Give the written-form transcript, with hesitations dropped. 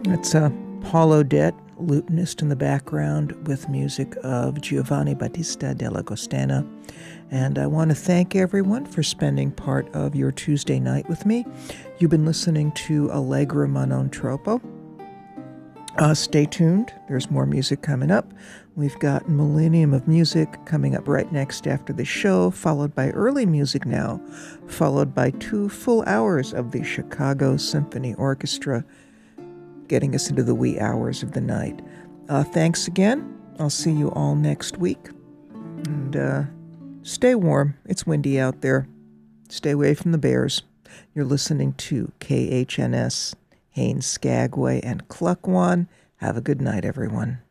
It's Paul Odette, lutenist in the background with music of Giovanni Battista della Costana. And I want to thank everyone for spending part of your Tuesday night with me. You've been listening to Allegra ma non troppo. Stay tuned. There's more music coming up. We've got Millennium of Music coming up right next after the show, followed by Early Music Now, followed by 2 full hours of the Chicago Symphony Orchestra, getting us into the wee hours of the night. Thanks again. I'll see you all next week. And stay warm. It's windy out there. Stay away from the bears. You're listening to KHNS, Haines, Skagway, and Cluckwan. Have a good night, everyone.